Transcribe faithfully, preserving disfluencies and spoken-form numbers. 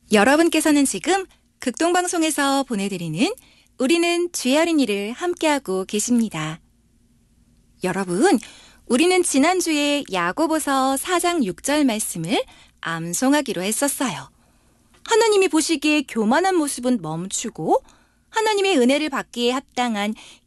여러분께서는 지금 극동방송에서 보내드리는 우리는 주의 어린이를 함께하고 계십니다. 여러분, 우리는 지난주에 야고보서 사 장 육 절 말씀을 암송하기로 했었어요. 하나님이 보시기에 교만한 모습은 멈추고 하나님의 은혜를 받기에 합당한